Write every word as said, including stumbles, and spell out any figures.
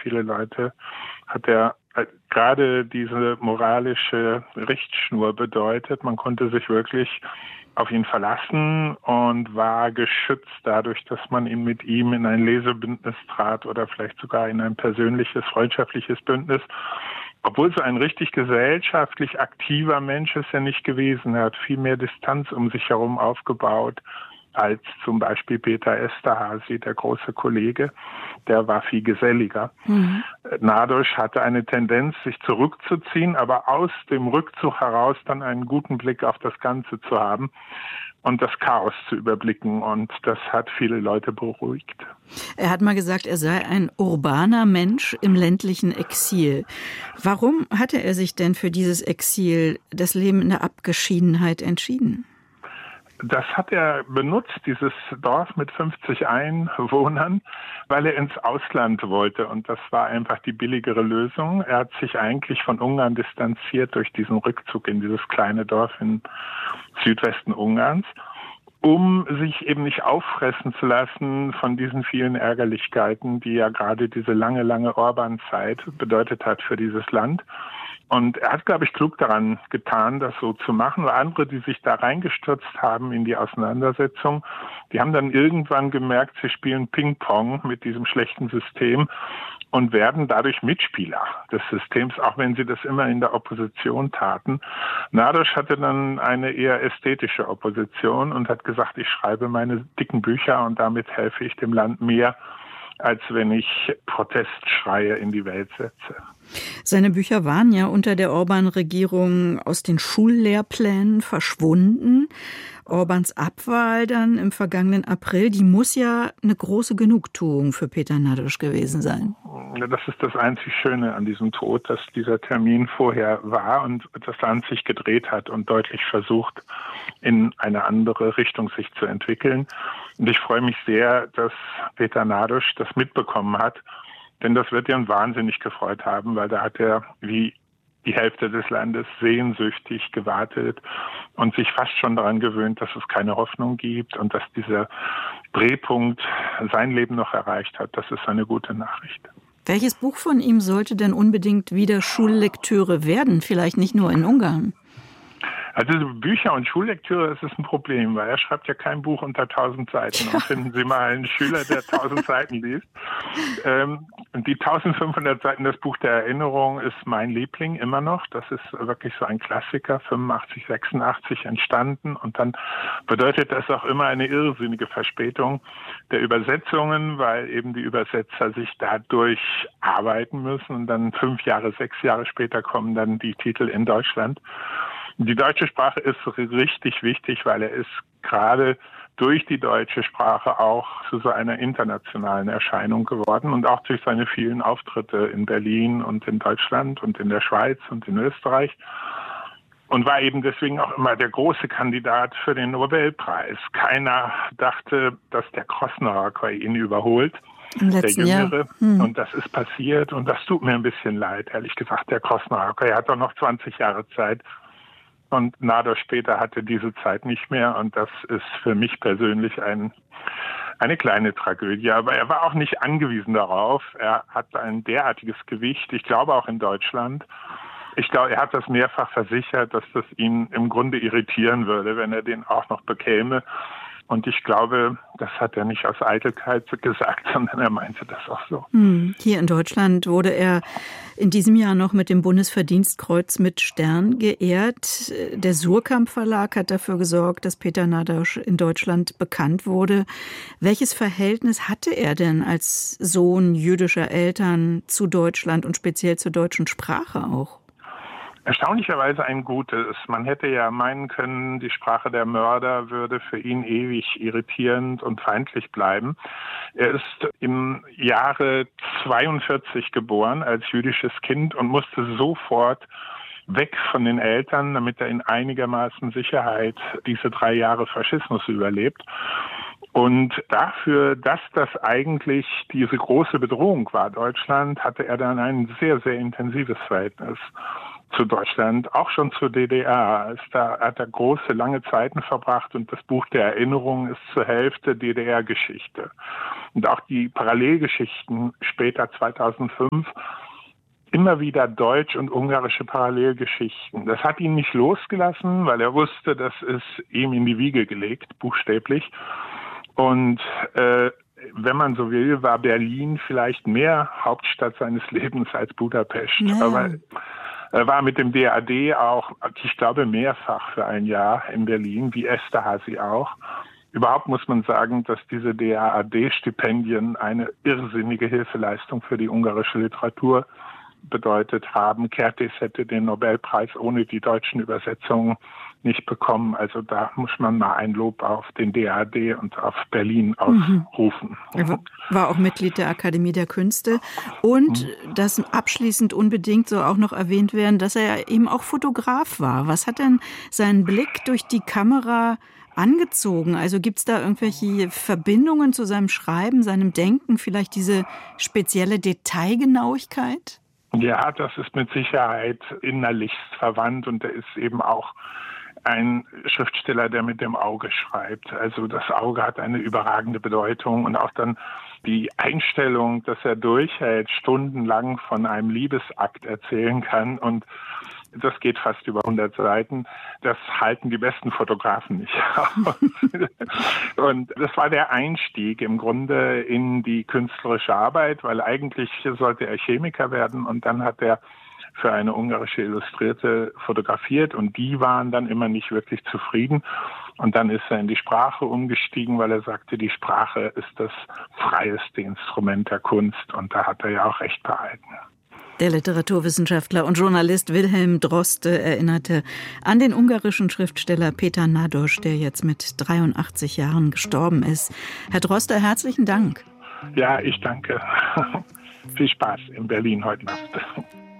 viele Leute hat er gerade diese moralische Richtschnur bedeutet. Man konnte sich wirklich auf ihn verlassen und war geschützt dadurch, dass man ihn mit ihm in ein Lesebündnis trat oder vielleicht sogar in ein persönliches, freundschaftliches Bündnis. Obwohl so ein richtig gesellschaftlich aktiver Mensch ist er nicht gewesen. Er hat viel mehr Distanz um sich herum aufgebaut als zum Beispiel Peter Eszterházy, der große Kollege. Der war viel geselliger. Mhm. Nádas hatte eine Tendenz, sich zurückzuziehen, aber aus dem Rückzug heraus dann einen guten Blick auf das Ganze zu haben und das Chaos zu überblicken. Und das hat viele Leute beruhigt. Er hat mal gesagt, er sei ein urbaner Mensch im ländlichen Exil. Warum hatte er sich denn für dieses Exil, das Leben in der Abgeschiedenheit, entschieden? Das hat er benutzt, dieses Dorf mit fünfzig Einwohnern, weil er ins Ausland wollte. Und das war einfach die billigere Lösung. Er hat sich eigentlich von Ungarn distanziert durch diesen Rückzug in dieses kleine Dorf im Südwesten Ungarns, um sich eben nicht auffressen zu lassen von diesen vielen Ärgerlichkeiten, die ja gerade diese lange, lange Orban-Zeit bedeutet hat für dieses Land. Und er hat, glaube ich, klug daran getan, das so zu machen. Weil andere, die sich da reingestürzt haben in die Auseinandersetzung, die haben dann irgendwann gemerkt, sie spielen Ping-Pong mit diesem schlechten System und werden dadurch Mitspieler des Systems, auch wenn sie das immer in der Opposition taten. Nádas hatte dann eine eher ästhetische Opposition und hat gesagt, ich schreibe meine dicken Bücher und damit helfe ich dem Land mehr, als wenn ich Protestschreie in die Welt setze. Seine Bücher waren ja unter der Orban-Regierung aus den Schullehrplänen verschwunden. Orbans Abwahl dann im vergangenen April, die muss ja eine große Genugtuung für Peter Nádas gewesen sein. Das ist das einzig Schöne an diesem Tod, dass dieser Termin vorher war und das Land sich gedreht hat und deutlich versucht, in eine andere Richtung sich zu entwickeln. Und ich freue mich sehr, dass Peter Nádas das mitbekommen hat, denn das wird ihn wahnsinnig gefreut haben, weil da hat er wie die Hälfte des Landes sehnsüchtig gewartet und sich fast schon daran gewöhnt, dass es keine Hoffnung gibt und dass dieser Drehpunkt sein Leben noch erreicht hat. Das ist eine gute Nachricht. Welches Buch von ihm sollte denn unbedingt wieder Schullektüre werden? Vielleicht nicht nur in Ungarn. Also Bücher und Schullektüre, das ist ein Problem, weil er schreibt ja kein Buch unter tausend Seiten. Und finden Sie mal einen Schüler, der tausend Seiten liest. Ähm, die eintausendfünfhundert Seiten, das Buch der Erinnerung, ist mein Liebling immer noch. Das ist wirklich so ein Klassiker, fünfundachtzig, sechsundachtzig entstanden. Und dann bedeutet das auch immer eine irrsinnige Verspätung der Übersetzungen, weil eben die Übersetzer sich dadurch arbeiten müssen. Und dann fünf Jahre, sechs Jahre später kommen dann die Titel in Deutschland. Die deutsche Sprache ist richtig wichtig, weil er ist gerade durch die deutsche Sprache auch zu so einer internationalen Erscheinung geworden und auch durch seine vielen Auftritte in Berlin und in Deutschland und in der Schweiz und in Österreich und war eben deswegen auch immer der große Kandidat für den Nobelpreis. Keiner dachte, dass der Krosznahor ihn überholt. Der Jüngere. Hm. Und das ist passiert und das tut mir ein bisschen leid, ehrlich gesagt. Der Krosznahor, er hat doch noch zwanzig Jahre Zeit. Und Nádas später hatte diese Zeit nicht mehr. Und das ist für mich persönlich ein, eine kleine Tragödie. Aber er war auch nicht angewiesen darauf. Er hat ein derartiges Gewicht, ich glaube auch in Deutschland. Ich glaube, er hat das mehrfach versichert, dass das ihn im Grunde irritieren würde, wenn er den auch noch bekäme. Und ich glaube, das hat er nicht aus Eitelkeit gesagt, sondern er meinte das auch so. Hier in Deutschland wurde er in diesem Jahr noch mit dem Bundesverdienstkreuz mit Stern geehrt. Der Suhrkamp Verlag hat dafür gesorgt, dass Peter Nádas in Deutschland bekannt wurde. Welches Verhältnis hatte er denn als Sohn jüdischer Eltern zu Deutschland und speziell zur deutschen Sprache auch? Erstaunlicherweise ein gutes. Man hätte ja meinen können, die Sprache der Mörder würde für ihn ewig irritierend und feindlich bleiben. Er ist im Jahre zweiundvierzig geboren als jüdisches Kind und musste sofort weg von den Eltern, damit er in einigermaßen Sicherheit diese drei Jahre Faschismus überlebt. Und dafür, dass das eigentlich diese große Bedrohung war, Deutschland, hatte er dann ein sehr, sehr intensives Verhältnis zu Deutschland, auch schon zur D D R. Da hat er große, lange Zeiten verbracht und das Buch der Erinnerung ist zur Hälfte D D R-Geschichte. und auch die Parallelgeschichten später zweitausendfünf, immer wieder deutsch- und ungarische Parallelgeschichten. Das hat ihn nicht losgelassen, weil er wusste, das ist ihm in die Wiege gelegt, buchstäblich. Und äh, wenn man so will, war Berlin vielleicht mehr Hauptstadt seines Lebens als Budapest. Ja. Aber er war mit dem D A D auch, ich glaube, mehrfach für ein Jahr in Berlin, wie Esterházy auch. Überhaupt muss man sagen, dass diese D A D-Stipendien eine irrsinnige Hilfeleistung für die ungarische Literatur bedeutet haben. Kertész hätte den Nobelpreis ohne die deutschen Übersetzungen nicht bekommen. Also da muss man mal ein Lob auf den D A D und auf Berlin ausrufen. Er war auch Mitglied der Akademie der Künste. Und mhm. das abschließend unbedingt so auch noch erwähnt werden, dass er eben auch Fotograf war. Was hat denn seinen Blick durch die Kamera angezogen? Also gibt es da irgendwelche Verbindungen zu seinem Schreiben, seinem Denken, vielleicht diese spezielle Detailgenauigkeit? Ja, das ist mit Sicherheit innerlichst verwandt und er ist eben auch ein Schriftsteller, der mit dem Auge schreibt. Also das Auge hat eine überragende Bedeutung und auch dann die Einstellung, dass er durchhält, stundenlang von einem Liebesakt erzählen kann und das geht fast über hundert Seiten. Das halten die besten Fotografen nicht aus. Und das war der Einstieg im Grunde in die künstlerische Arbeit, weil eigentlich sollte er Chemiker werden und dann hat er für eine ungarische Illustrierte fotografiert und die waren dann immer nicht wirklich zufrieden. Und dann ist er in die Sprache umgestiegen, weil er sagte, die Sprache ist das freieste Instrument der Kunst und da hat er ja auch recht behalten. Der Literaturwissenschaftler und Journalist Wilhelm Droste erinnerte an den ungarischen Schriftsteller Péter Nádas, der jetzt mit dreiundachtzig Jahren gestorben ist. Herr Droste, herzlichen Dank. Ja, ich danke. Viel Spaß in Berlin heute Nacht.